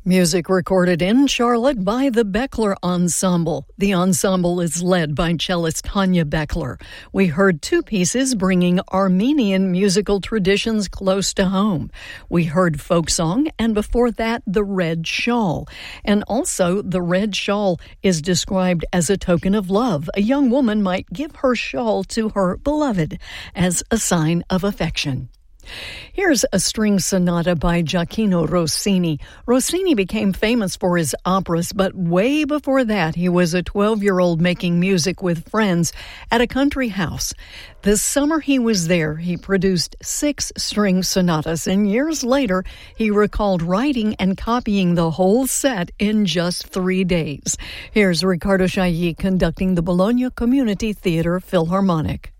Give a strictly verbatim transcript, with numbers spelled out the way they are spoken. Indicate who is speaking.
Speaker 1: Music recorded in Charlotte by the Beckler Ensemble. The ensemble is led by cellist Tanya Beckler. We heard two pieces bringing Armenian musical traditions close to home. We heard folk song, and before that, the Red Shawl. And also, the Red Shawl is described as a token of love. A young woman might give her shawl to her beloved as a sign of affection. Here's a string sonata by Gioacchino Rossini. Rossini became famous for his operas, but way before that, he was a twelve-year-old making music with friends at a country house. The summer he was there, he produced six string sonatas, and years later, he recalled writing and copying the whole set in just three days. Here's Riccardo Chailly conducting the Bologna Community Theater Philharmonic.